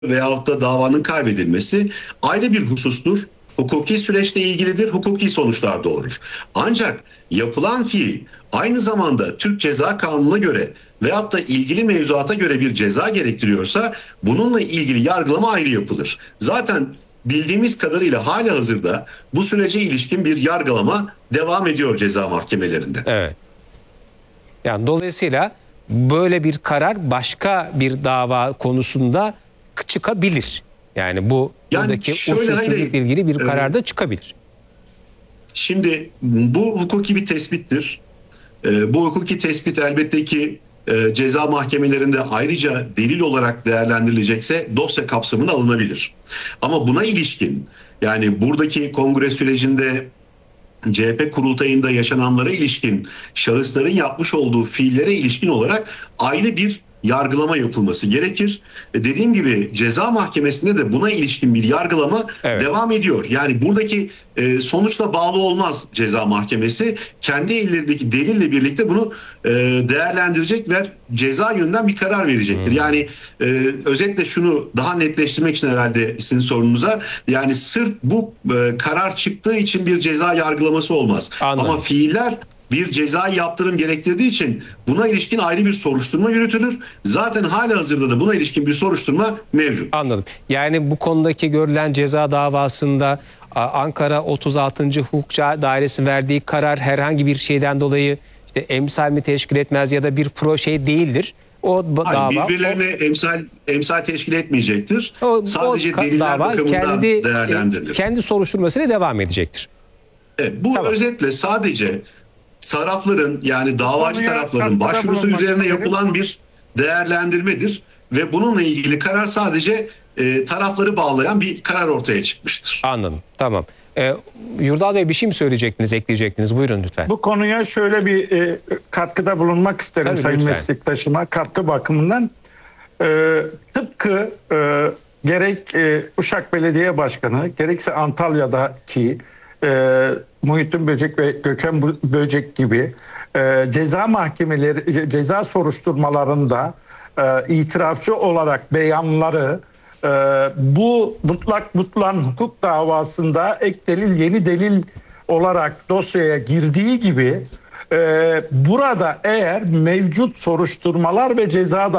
veyahut da davanın kaybedilmesi ayrı bir husustur. Hukuki süreçle ilgilidir, hukuki sonuçlar doğurur. Ancak yapılan fiil aynı zamanda Türk Ceza Kanunu'na göre veyahut da ilgili mevzuata göre bir ceza gerektiriyorsa bununla ilgili yargılama ayrı yapılır. Zaten bildiğimiz kadarıyla halihazırda bu sürece ilişkin bir yargılama devam ediyor ceza mahkemelerinde. Evet. Yani dolayısıyla böyle bir karar başka bir dava konusunda çıkabilir. Yani buradaki usulsüzlükle ilgili bir karar da çıkabilir. Şimdi bu hukuki bir tespittir. Bu hukuki tespit elbette ki ceza mahkemelerinde ayrıca delil olarak değerlendirilecekse dosya kapsamına alınabilir. Ama buna ilişkin, yani buradaki kongre sürecinde CHP kurultayında yaşananlara ilişkin şahısların yapmış olduğu fiillere ilişkin olarak ayrı bir yargılama yapılması gerekir. Dediğim gibi ceza mahkemesinde de buna ilişkin bir yargılama devam ediyor. Yani buradaki sonuçla bağlı olmaz ceza mahkemesi. Kendi ellerindeki delille birlikte bunu değerlendirecek ve ceza yönünden bir karar verecektir. Yani özetle şunu daha netleştirmek için herhalde sizin sorunuza, yani sırf bu karar çıktığı için bir ceza yargılaması olmaz. Anladım. Ama fiiller bir cezai yaptırım gerektirdiği için buna ilişkin ayrı bir soruşturma yürütülür. Zaten halihazırda da buna ilişkin bir soruşturma mevcut. Anladım. Yani bu konudaki görülen ceza davasında Ankara 36. Hukuk Dairesi verdiği karar herhangi bir şeyden dolayı işte emsal mi teşkil etmez ya da bir proje değildir. Hayır, birbirlerine emsal teşkil etmeyecektir. Sadece deliller bakımından değerlendirilir. Kendi soruşturmasıyla devam edecektir. Evet, bu özetle sadece tarafların, yani davacı tarafların başvurusu üzerine yapılan bir değerlendirmedir ve bununla ilgili karar sadece tarafları bağlayan bir karar ortaya çıkmıştır. Anladım. Tamam. Yurdal Bey, bir şey mi söyleyecektiniz, ekleyecektiniz? Buyurun lütfen. Bu konuya şöyle bir katkıda bulunmak isterim. Tabii, sayın lütfen. Meslektaşıma katkı bakımından. Tıpkı gerek Uşak Belediye Başkanı gerekse Antalya'daki Muhittin Böcek ve Gökhan Böcek gibi ceza mahkemeleri, ceza soruşturmalarında itirafçı olarak beyanları bu mutlak butlan hukuk davasında ek delil, yeni delil olarak dosyaya girdiği gibi burada eğer mevcut soruşturmalar ve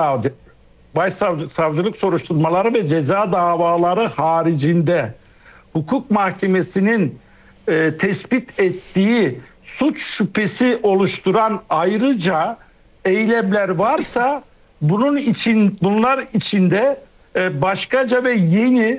başsavcılık soruşturmaları ve ceza davaları haricinde hukuk mahkemesinin tespit ettiği suç şüphesi oluşturan ayrıca eylemler varsa bunlar içinde başkaca ve yeni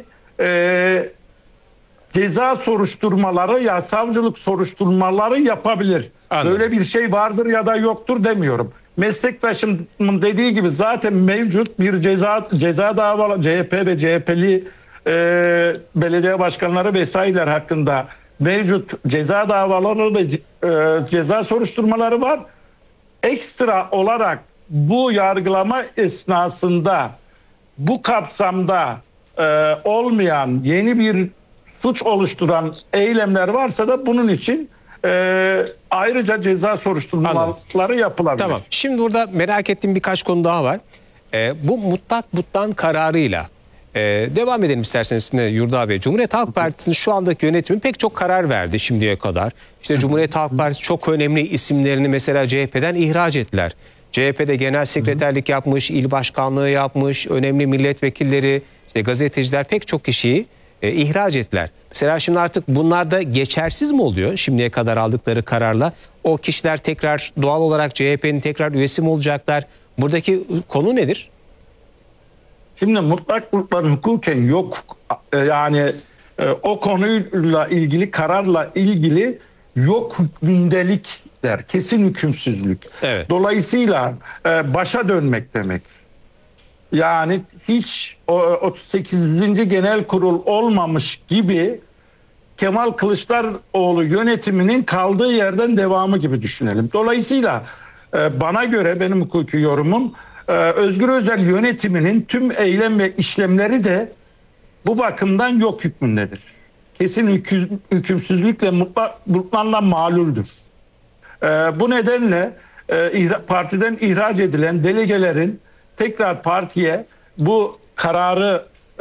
ceza soruşturmaları ya savcılık soruşturmaları yapabilir. Anladım. Böyle bir şey vardır ya da yoktur demiyorum. Meslektaşımın dediği gibi zaten mevcut bir ceza davaları CHP ve CHP'li belediye başkanları vesaireler hakkında mevcut ceza davaları ve ceza soruşturmaları var. Ekstra olarak bu yargılama esnasında bu kapsamda olmayan yeni bir suç oluşturan eylemler varsa da bunun için ayrıca ceza soruşturmaları yapılabilir. Tamam. Şimdi burada merak ettiğim birkaç konu daha var. Bu mutlak butlan kararıyla devam edelim isterseniz Yurdal Bey. Cumhuriyet Halk Partisi'nin şu andaki yönetimi pek çok karar verdi şimdiye kadar. İşte Cumhuriyet Halk Partisi çok önemli isimlerini mesela CHP'den ihraç ettiler. CHP'de genel sekreterlik yapmış, il başkanlığı yapmış, önemli milletvekilleri, işte gazeteciler, pek çok kişiyi ihraç ettiler. Mesela şimdi artık bunlar da geçersiz mi oluyor şimdiye kadar aldıkları kararla? O kişiler tekrar doğal olarak CHP'nin tekrar üyesi mi olacaklar? Buradaki konu nedir? Şimdi mutlak butlan hukuken yok, yani o konuyla ilgili kararla ilgili yok hükmündelik der, kesin hükümsüzlük. Evet. Dolayısıyla başa dönmek demek. Yani hiç 38. Genel Kurul olmamış gibi Kemal Kılıçdaroğlu yönetiminin kaldığı yerden devamı gibi düşünelim. Dolayısıyla bana göre, benim hukuki yorumum, Özgür Özel yönetiminin tüm eylem ve işlemleri de bu bakımdan yok hükmündedir. Kesin hükümsüzlükle mutlakla maluldür. Bu nedenle partiden ihraç edilen delegelerin tekrar partiye bu kararı